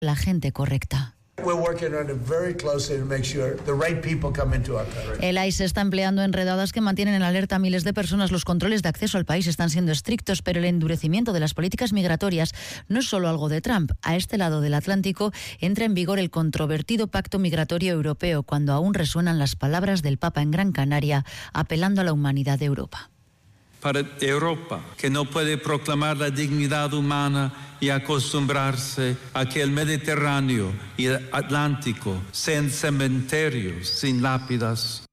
la gente correcta. El ICE está empleando enredadas que mantienen en alerta a miles de personas. Los controles de acceso al país están siendo estrictos, pero el endurecimiento de las políticas migratorias no es solo algo de Trump. A este lado del Atlántico entra en vigor el controvertido Pacto Migratorio Europeo, cuando aún resuenan las palabras del Papa en Gran Canaria, apelando a la humanidad de Europa. Para Europa, que no puede proclamar la dignidad humana y acostumbrarse a que el Mediterráneo y el Atlántico sean cementerios sin lápidas.